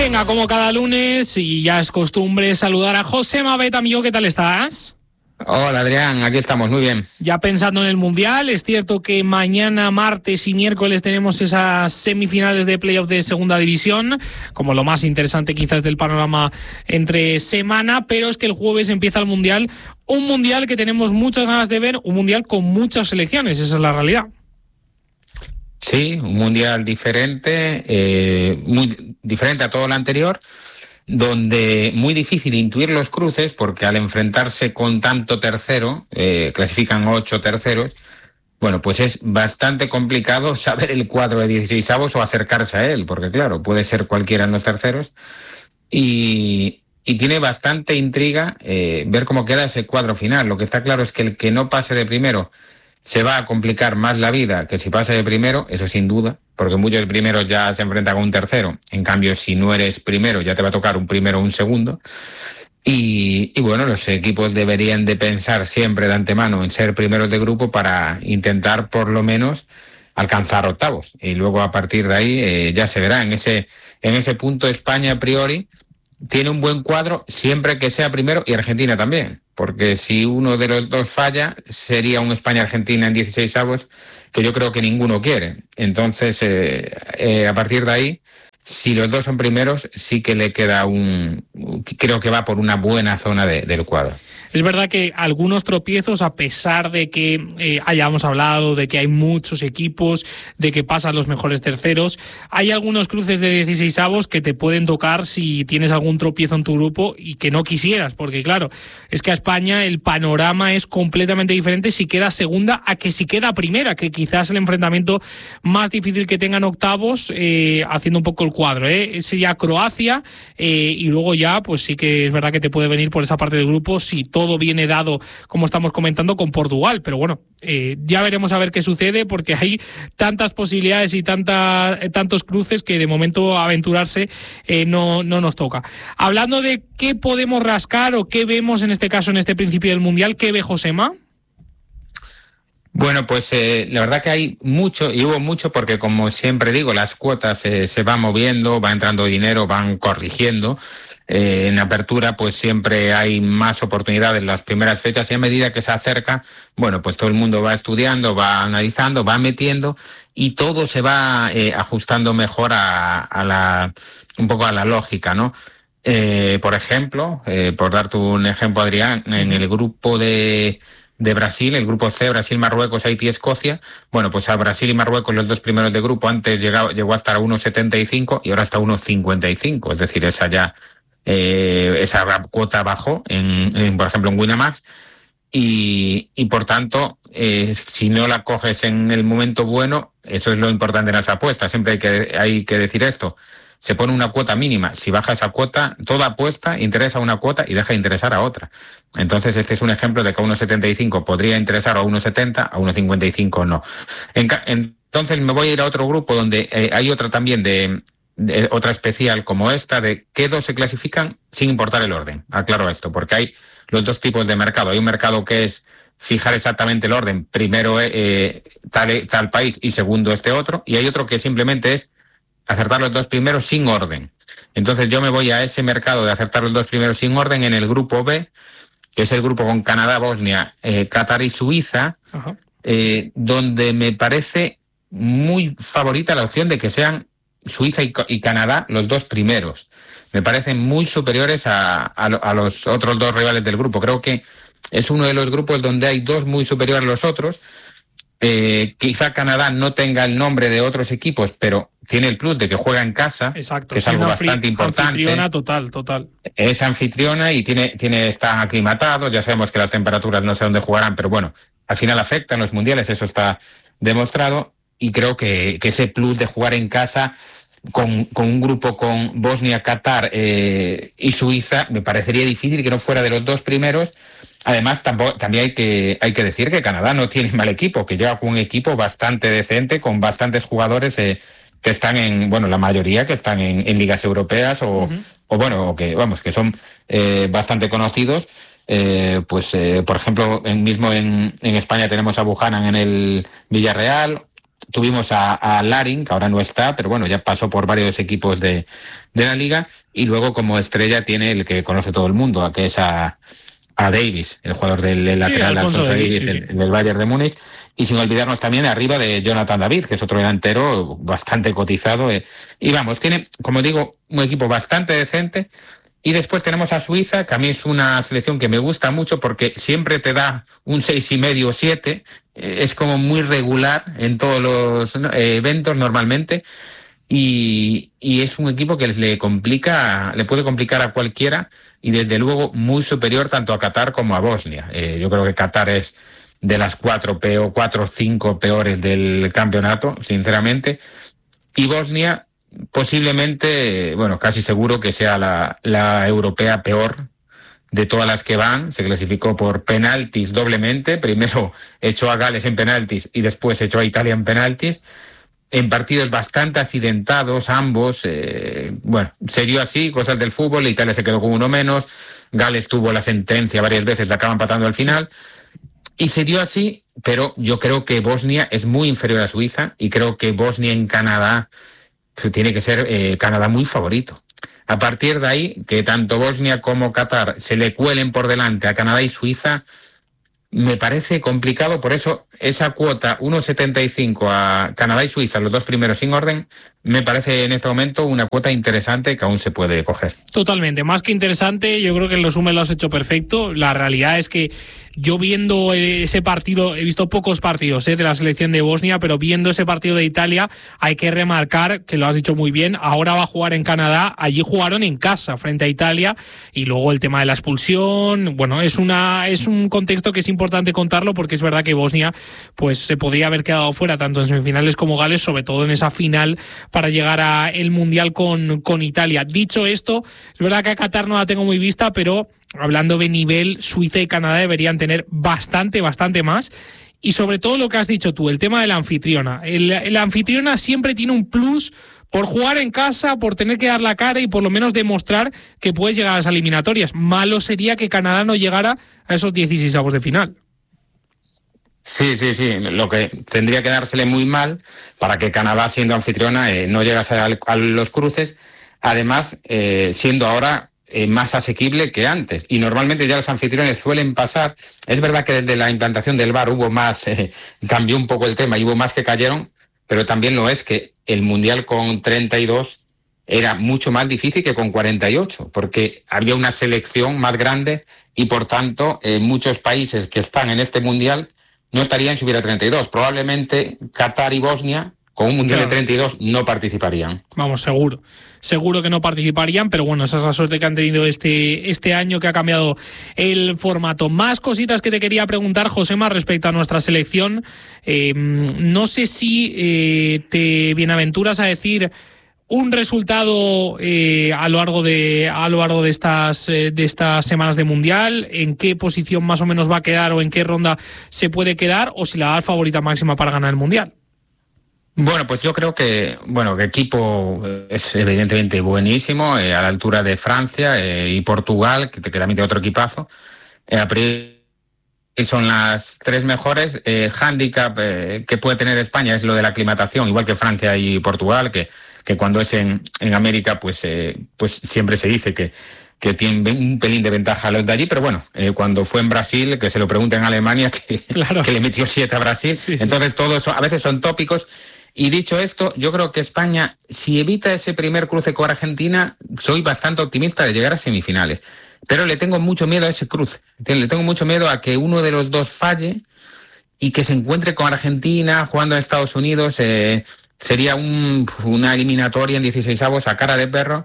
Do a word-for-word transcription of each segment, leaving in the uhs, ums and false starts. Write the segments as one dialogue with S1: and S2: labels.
S1: Venga, como cada lunes, y ya es costumbre, saludar a Josema Bet, amigo, ¿qué tal estás?
S2: Hola Adrián, aquí estamos, muy bien.
S1: Ya pensando en el Mundial, es cierto que mañana, martes y miércoles tenemos esas semifinales de playoff de Segunda División, como lo más interesante quizás del panorama entre semana, pero es que el jueves empieza el Mundial, un Mundial que tenemos muchas ganas de ver, un Mundial con muchas selecciones, esa es la realidad.
S2: Sí, un Mundial diferente, eh, muy diferente a todo lo anterior, donde muy difícil intuir los cruces, porque al enfrentarse con tanto tercero, eh, clasifican ocho terceros, bueno, pues es bastante complicado saber el cuadro de dieciseisavos o acercarse a él, porque claro, puede ser cualquiera en los terceros, y, y tiene bastante intriga eh, ver cómo queda ese cuadro final. Lo que está claro es que el que no pase de primero se va a complicar más la vida que si pase de primero, eso sin duda, porque muchos primeros ya se enfrentan con un tercero. En cambio, si no eres primero, ya te va a tocar un primero o un segundo. Y, y bueno, los equipos deberían de pensar siempre de antemano en ser primeros de grupo para intentar por lo menos alcanzar octavos. Y luego a partir de ahí eh, ya se verá. En ese, en ese punto España a priori tiene un buen cuadro siempre que sea primero, y Argentina también, porque si uno de los dos falla sería un España-Argentina en dieciseisavos que yo creo que ninguno quiere. Entonces eh, eh, a partir de ahí, si los dos son primeros, sí que le queda un, creo que va por una buena zona de, del cuadro.
S1: Es verdad que algunos tropiezos, a pesar de que eh, hayamos hablado de que hay muchos equipos, de que pasan los mejores terceros, hay algunos cruces de dieciseisavos que te pueden tocar si tienes algún tropiezo en tu grupo y que no quisieras, porque claro, es que a España el panorama es completamente diferente si queda segunda a que si queda primera, que quizás el enfrentamiento más difícil que tengan octavos, eh, haciendo un poco el cuadro, ¿eh? Sería Croacia, eh, y luego ya, pues sí que es verdad que te puede venir por esa parte del grupo si todo todo viene dado, como estamos comentando, con Portugal, pero bueno, eh, ya veremos a ver qué sucede, porque hay tantas posibilidades y tanta, eh, tantos cruces que de momento aventurarse eh, no, no nos toca. Hablando de qué podemos rascar o qué vemos en este caso en este principio del Mundial, ¿qué ve Josema?
S2: Bueno, pues eh, la verdad que hay mucho, y hubo mucho, porque como siempre digo, las cuotas eh, se van moviendo, va entrando dinero, van corrigiendo. Eh, en apertura pues siempre hay más oportunidades en las primeras fechas, y a medida que se acerca, bueno, pues todo el mundo va estudiando, va analizando, va metiendo, y todo se va eh, ajustando mejor a, a la, un poco a la lógica, ¿no? Eh, por ejemplo, eh, por darte un ejemplo, Adrián, en el grupo de... de Brasil, el grupo C, Brasil, Marruecos, Haití, Escocia, bueno, pues a Brasil y Marruecos, los dos primeros de grupo, antes llegó, llegó hasta uno setenta y cinco y ahora hasta uno cincuenta y cinco, es decir, esa ya, eh, esa cuota bajó, en, en, por ejemplo, en Winamax, y, y por tanto, eh, si no la coges en el momento bueno, eso es lo importante en las apuestas, siempre hay que, hay que decir esto. Se pone una cuota mínima. Si baja esa cuota, toda apuesta interesa a una cuota y deja de interesar a otra. Entonces, este es un ejemplo de que a uno setenta y cinco podría interesar a uno setenta, a uno cincuenta y cinco no. En, entonces, me voy a ir a otro grupo donde eh, hay otra también de, de otra especial como esta, de qué dos se clasifican sin importar el orden. Aclaro esto, porque hay los dos tipos de mercado. Hay un mercado que es fijar exactamente el orden, primero eh, tal, tal país y segundo este otro, y hay otro que simplemente es acertar los dos primeros sin orden. Entonces yo me voy a ese mercado de acertar los dos primeros sin orden en el grupo B, que es el grupo con Canadá, Bosnia, eh, Qatar y Suiza, eh, donde me parece muy favorita la opción de que sean Suiza y, y Canadá los dos primeros. Me parecen muy superiores a, a, a los otros dos rivales del grupo. Creo que es uno de los grupos donde hay dos muy superiores a los otros. Eh, quizá Canadá no tenga el nombre de otros equipos, pero tiene el plus de que juega en casa.
S1: Exacto,
S2: que es algo bastante importante.
S1: Anfitriona total, total.
S2: Es anfitriona y tiene, tiene, están aclimatados. Ya sabemos que las temperaturas no sé dónde jugarán, pero bueno, al final afectan los mundiales, eso está demostrado. Y creo que, que ese plus de jugar en casa con, con un grupo con Bosnia, Qatar eh, y Suiza, me parecería difícil que no fuera de los dos primeros. Además, tampoco, también hay que, hay que decir que Canadá no tiene mal equipo, que llega con un equipo bastante decente, con bastantes jugadores eh, que están en, bueno, la mayoría que están en, en ligas europeas o, uh-huh. o bueno, o que, vamos, que son eh, bastante conocidos. Eh, pues, eh, por ejemplo, en, mismo en, en España tenemos a Buchanan en el Villarreal, tuvimos a, a Larin, que ahora no está, pero bueno, ya pasó por varios equipos de, de la liga, y luego como estrella tiene el que conoce todo el mundo, que es a, a Davis, el jugador del el lateral, sí, Alfonso Davis, Davis sí, el, sí. del Bayern de Múnich, y sin olvidarnos también de arriba de Jonathan David, que es otro delantero bastante cotizado, eh, y vamos, tiene, como digo, un equipo bastante decente. Y después tenemos a Suiza, que a mí es una selección que me gusta mucho porque siempre te da un seis y medio o siete, es como muy regular en todos los eventos normalmente, y, y es un equipo que le complica, le puede complicar a cualquiera, y desde luego muy superior tanto a Qatar como a Bosnia. Eh, yo creo que Qatar es de las cuatro peor, cuatro o cinco peores del campeonato, sinceramente, y Bosnia posiblemente, bueno, casi seguro que sea la, la europea peor de todas las que van. Se clasificó por penaltis doblemente, primero echó a Gales en penaltis y después echó a Italia en penaltis, en partidos bastante accidentados ambos, eh, bueno, se dio así, cosas del fútbol, Italia se quedó con uno menos, Gales tuvo la sentencia varias veces, la acaban empatando al final, y se dio así, pero yo creo que Bosnia es muy inferior a Suiza, y creo que Bosnia en Canadá tiene que ser eh, Canadá muy favorito. A partir de ahí, que tanto Bosnia como Qatar se le cuelen por delante a Canadá y Suiza, me parece complicado. Por eso esa cuota uno setenta y cinco a Canadá y Suiza, los dos primeros sin orden, me parece en este momento una cuota interesante que aún se puede coger.
S1: Totalmente, más que interesante, yo creo que el resumen lo has hecho perfecto. La realidad es que yo viendo ese partido, he visto pocos partidos ¿eh? de la selección de Bosnia, pero viendo ese partido de Italia hay que remarcar, que lo has dicho muy bien, ahora va a jugar en Canadá, allí jugaron en casa frente a Italia, y luego el tema de la expulsión, bueno, es una es un contexto que es importante contarlo, porque es verdad que Bosnia pues se podría haber quedado fuera tanto en semifinales como Gales, sobre todo en esa final para llegar a el Mundial con, con Italia. Dicho esto, es verdad que a Qatar no la tengo muy vista, pero hablando de nivel, Suiza y Canadá deberían tener bastante, bastante más. Y sobre todo lo que has dicho tú, el tema de la anfitriona. El, el anfitriona siempre tiene un plus por jugar en casa, por tener que dar la cara y por lo menos demostrar que puedes llegar a las eliminatorias. Malo sería que Canadá no llegara a esos dieciseisavos de final.
S2: Sí, sí, sí. Lo que tendría que dársele muy mal para que Canadá, siendo anfitriona, eh, no llegase a, a los cruces. Además, eh, siendo ahora eh, más asequible que antes. Y normalmente ya los anfitriones suelen pasar. Es verdad que desde la implantación del V A R hubo más, eh, cambió un poco el tema y hubo más que cayeron, pero también lo es que el Mundial con treinta y dos era mucho más difícil que con cuarenta y ocho, porque había una selección más grande y, por tanto, eh, muchos países que están en este Mundial no estarían si hubiera treinta y dos. Probablemente Qatar y Bosnia, con un Mundial claro. de treinta y dos, no participarían.
S1: Vamos, seguro. Seguro que no participarían, pero bueno, esa es la suerte que han tenido este, este año, que ha cambiado el formato. Más cositas que te quería preguntar, Josema, respecto a nuestra selección. Eh, no sé si eh, te bienaventuras a decir un resultado eh, a lo largo de a lo largo de estas eh, de estas semanas de Mundial, en qué posición más o menos va a quedar o en qué ronda se puede quedar, o si la da favorita máxima para ganar el Mundial.
S2: Bueno, pues yo creo que bueno que equipo es evidentemente buenísimo, eh, a la altura de Francia eh, y Portugal, que, que también tiene otro equipazo. Eh, a priori son las tres mejores. Eh, handicap eh, que puede tener España es lo de la aclimatación, igual que Francia y Portugal, que que cuando es en, en América, pues eh, pues siempre se dice que, que tienen un pelín de ventaja a los de allí, pero bueno, eh, cuando fue en Brasil, que se lo pregunten a Alemania, que, claro. que le metió siete a Brasil, sí, sí. Entonces todos a veces son tópicos. Y dicho esto, yo creo que España, si evita ese primer cruce con Argentina, soy bastante optimista de llegar a semifinales, pero le tengo mucho miedo a ese cruce, le tengo mucho miedo a que uno de los dos falle y que se encuentre con Argentina jugando en Estados Unidos. eh, Sería un, una eliminatoria en dieciseisavos a cara de perro.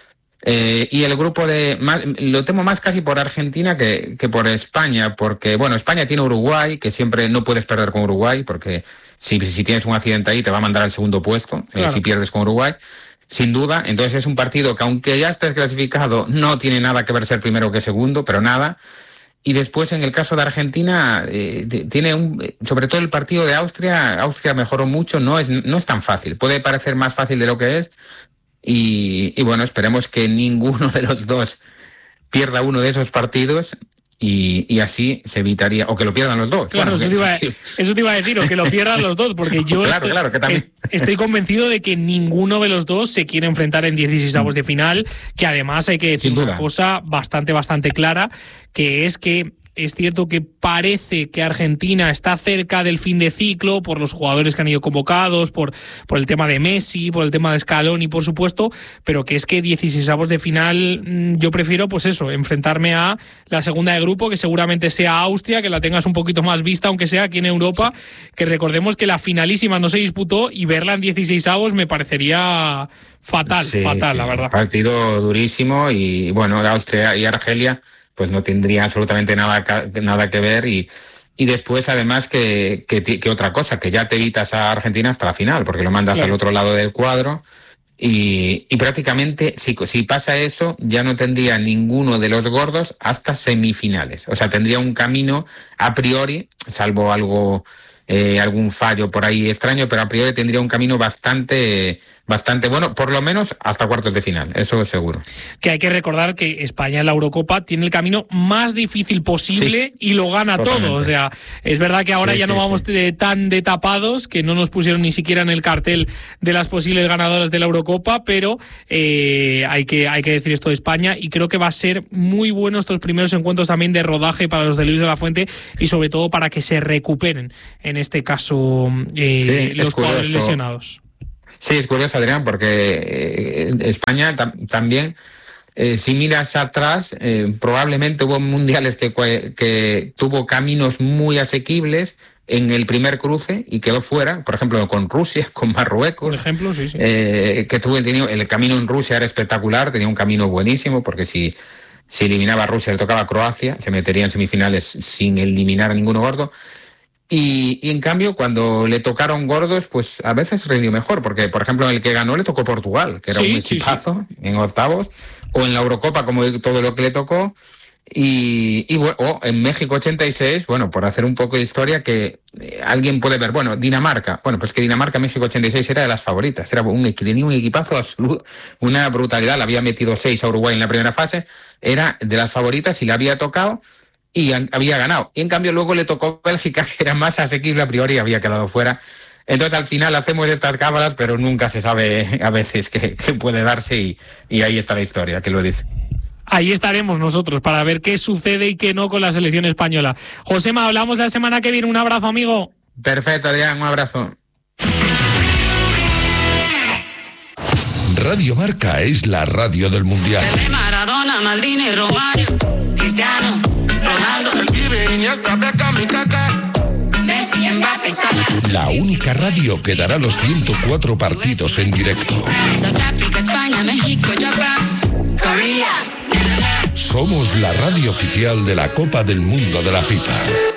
S2: Eh, y el grupo de... Más, lo temo más casi por Argentina que, que por España, porque, bueno, España tiene Uruguay, que siempre no puedes perder con Uruguay, porque si, si tienes un accidente ahí te va a mandar al segundo puesto, claro. eh, si pierdes con Uruguay, sin duda. Entonces es un partido que, aunque ya estés clasificado, no tiene nada que ver ser primero que segundo, pero nada. Y después, en el caso de Argentina, eh, tiene un, sobre todo el partido de Austria, Austria mejoró mucho, no es, no es tan fácil, puede parecer más fácil de lo que es, y, y bueno, esperemos que ninguno de los dos pierda uno de esos partidos Y, y así se evitaría, o que lo pierdan los dos.
S1: Claro, bueno, eso, te iba, eso te iba a decir, o que lo pierdan los dos, porque yo
S2: claro,
S1: estoy,
S2: claro, que también.
S1: estoy convencido de que ninguno de los dos se quiere enfrentar en dieciseisavos de final, que además hay que decir una cosa bastante, bastante clara, que es que es cierto que parece que Argentina está cerca del fin de ciclo por los jugadores que han ido convocados, por, por el tema de Messi, por el tema de Scaloni, por supuesto, pero que es que dieciseisavos de final yo prefiero, pues eso, enfrentarme a la segunda de grupo, que seguramente sea Austria, que la tengas un poquito más vista, aunque sea aquí en Europa, sí. Que recordemos que la finalísima no se disputó y verla en dieciseisavos me parecería fatal, sí, fatal, sí. La verdad.
S2: Partido durísimo y bueno, Austria y Argelia pues no tendría absolutamente nada, nada que ver y, y después además que, que, que otra cosa, que ya te evitas a Argentina hasta la final, porque lo mandas claro. al otro lado del cuadro y, y prácticamente si, si pasa eso ya no tendría ninguno de los gordos hasta semifinales, o sea tendría un camino a priori, salvo algo... Eh, algún fallo por ahí extraño, pero a priori tendría un camino bastante bastante bueno, por lo menos hasta cuartos de final, eso es seguro.
S1: Que hay que recordar que España en la Eurocopa tiene el camino más difícil posible sí, y lo gana totalmente. Todo, o sea, es verdad que ahora sí, ya sí, no vamos sí. de, tan de tapados, que no nos pusieron ni siquiera en el cartel de las posibles ganadoras de la Eurocopa, pero eh, hay que hay que decir esto de España y creo que va a ser muy bueno estos primeros encuentros también de rodaje para los de Luis de la Fuente y sobre todo para que se recuperen en este caso eh, sí, los jugadores lesionados.
S2: Sí, es curioso, Adrián, porque eh, España tam- también, eh, si miras atrás, eh, probablemente hubo mundiales que, que tuvo caminos muy asequibles en el primer cruce y quedó fuera, por ejemplo, con Rusia, con Marruecos.
S1: Por ejemplo, sí, sí.
S2: Eh, que tuvo el, el camino en Rusia era espectacular, tenía un camino buenísimo, porque si, si eliminaba a Rusia le tocaba a Croacia, se metería en semifinales sin eliminar a ninguno gordo. Y, y en cambio cuando le tocaron gordos pues a veces rindió mejor, porque por ejemplo el que ganó le tocó Portugal, que era sí, un equipazo sí, sí. en octavos, o en la Eurocopa como todo lo que le tocó y, y bueno, o en México ochenta y seis, bueno, por hacer un poco de historia que eh, alguien puede ver, bueno, Dinamarca, bueno, pues que Dinamarca México ochenta y seis era de las favoritas, era un, tenía un equipazo absoluto, una brutalidad, le había metido seis a Uruguay en la primera fase, era de las favoritas y le había tocado y había ganado. Y en cambio luego le tocó Bélgica, que era más asequible a priori y había quedado fuera. Entonces al final hacemos estas cábalas, pero nunca se sabe a veces qué, qué puede darse y, y ahí está la historia, que lo dice.
S1: Ahí estaremos nosotros para ver qué sucede y qué no con la selección española. Josema, hablamos la semana que viene. Un abrazo, amigo.
S2: Perfecto, Adrián, un abrazo.
S3: Radio Marca es la radio del Mundial.
S4: Maradona, Maldini, Romario, Cristiano, Ronaldo, Messi, Mbappé, Salah.
S3: La única radio que dará los ciento cuatro partidos en directo.
S4: Sudáfrica, España, México, Japón, Corea.
S3: Somos la radio oficial de la Copa del Mundo de la FIFA.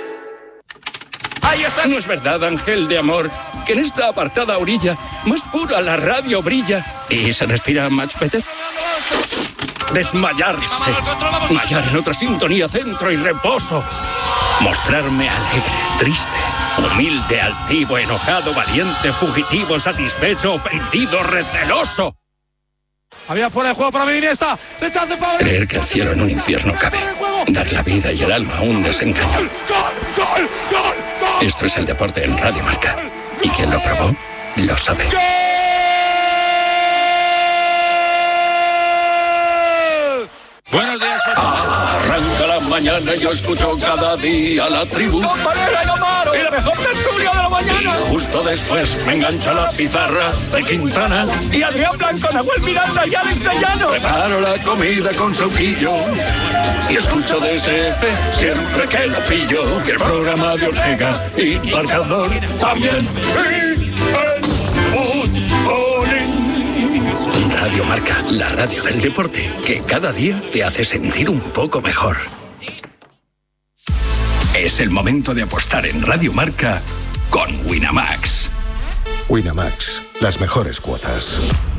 S5: Ahí está. ¿No es verdad, ángel de amor, que en esta apartada orilla más pura la radio brilla y se respira much better? Desmayarse, mallar en otra sintonía, centro y reposo, mostrarme alegre, triste, humilde, altivo, enojado, valiente, fugitivo, satisfecho, ofendido, receloso.
S6: Había fuera de juego para Iniesta. Rechace para...
S5: Creer que el cielo en un infierno cabe, dar la vida y el alma a un desengaño.
S6: ¡Gol, gol, gol, gol!
S5: Esto es el deporte en Radio Marca, y quien lo probó lo sabe.
S6: ¡Gol!
S5: Buenos días, arranca la mañana y yo escucho cada día la tribu. ¡Compañera y Amaro! ¡Y la mejor tertulia de la mañana! Y justo después me engancha la pizarra de Quintana y Adrián Blanco, Nahuel Miranda y Alex de Llano. Preparo la comida con sauquillo y escucho D S F siempre que lo pillo. Y el programa de Ortega y Marcador también. Y el fútbolín. Radio Marca, la radio del deporte, que cada día te hace sentir un poco mejor. Es el momento de apostar en Radio Marca con Winamax.
S3: Winamax, las mejores cuotas.